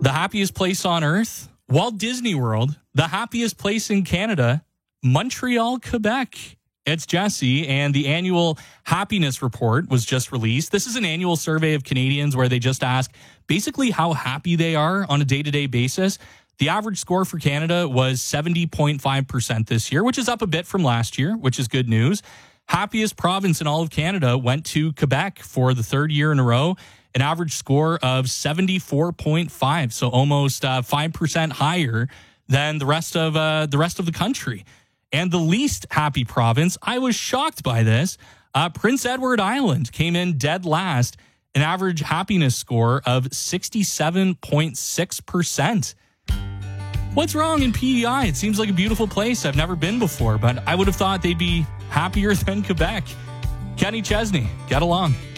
The happiest place on earth, Walt Disney World. The happiest place in Canada, Montreal, Quebec. It's Jesse, and the annual happiness report was just released. This is an annual survey of Canadians where they just ask basically how happy they are on a day-to-day basis. The average score for Canada was 70.5% this year, which is up a bit from last year, which is good news. Happiest province in all of Canada went to Quebec for the third year in a row. An average score of 74.5, so almost 5% higher than the rest of the country. And the least happy province, I was shocked by this. Prince Edward Island came in dead last, an average happiness score of 67.6%. What's wrong in PEI? It seems like a beautiful place. I've never been before, but I would have thought they'd be happier than Quebec. Kenny Chesney, get along.